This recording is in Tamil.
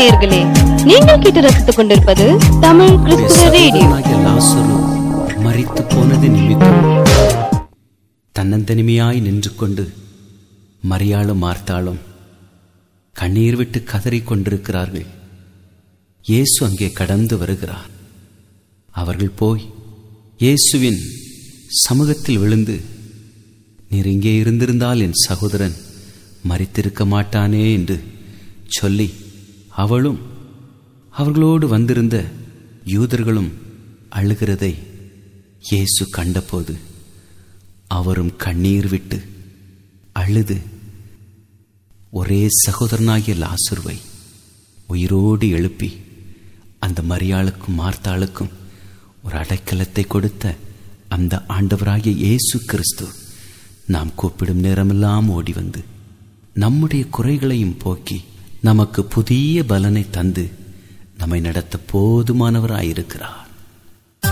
நேயர்களே, நீங்கள் கேட்டு ரசித்துக் கொண்டிருப்பது தமிழ் கிறிஸ்துவ ரேடியோ. லாசரு மரித்து போனது நிமித்தம் தன்னந்தனிமையாய் நின்று கொண்டு மரியாளும் மார்த்தாளும் கண்ணீர் விட்டு கதறிக் கொண்டிருக்கிறார்கள். இயேசு அங்கே கடந்து வருகிறார். அவர்கள் போய் இயேசுவின் சமூகத்தில் விழுந்து, நீர் இங்கே இருந்திருந்தால் என் சகோதரன் மரித்திருக்க மாட்டானே என்று சொல்லி, அவளும் அவர்களோடு வந்திருந்த யூதர்களும் அழுகிறதை இயேசு கண்டபோது அவரும் கண்ணீர் விட்டு அழுது ஒரே சகோதரனாகிய லாசருவை உயிரோடு எழுப்பி அந்த மரியாளுக்கும் மார்த்தாளுக்கும் ஒரு அடைக்கலத்தை கொடுத்த அந்த ஆண்டவராகிய இயேசு கிறிஸ்து நாம் கூப்பிடும் நேரமெல்லாம் ஓடி வந்து நம்முடைய குறைகளையும் போக்கி நமக்கு புதிய பலனை தந்து நம்மை நடத்த போதுமானவராயிருக்கிறார்.